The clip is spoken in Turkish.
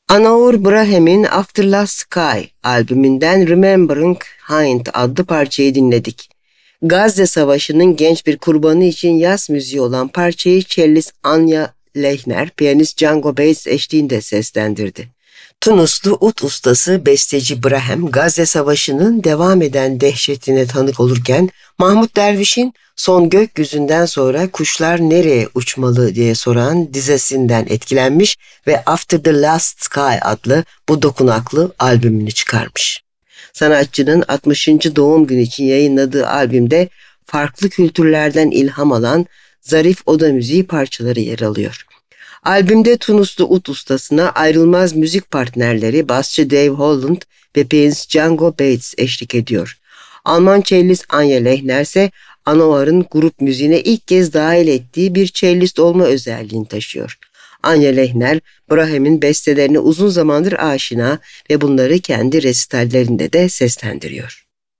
Anaur Brahem'in After Last Sky albümünden Remembering Hind adlı parçayı dinledik. Gazze Savaşı'nın genç bir kurbanı için yaz müziği olan parçayı cellist Anya Lehner, piyanist Django Bates eşliğinde seslendirdi. Tunuslu ut ustası besteci Brahem, Gazze Savaşı'nın devam eden dehşetine tanık olurken Mahmut Derviş'in Son Gökyüzünden sonra kuşlar nereye uçmalı diye soran dizesinden etkilenmiş ve After the Last Sky adlı bu dokunaklı albümünü çıkarmış. Sanatçının 60. doğum günü için yayınladığı albümde farklı kültürlerden ilham alan zarif oda müziği parçaları yer alıyor. Albümde Tunuslu ut ustasına ayrılmaz müzik partnerleri basçı Dave Holland ve piyanist Django Bates eşlik ediyor. Alman cellist Anya Lehner ise Anoar'ın grup müziğine ilk kez dahil ettiği bir cellist olma özelliğini taşıyor. Anya Lehner, Brahem'in bestelerine uzun zamandır aşina ve bunları kendi resitallerinde de seslendiriyor.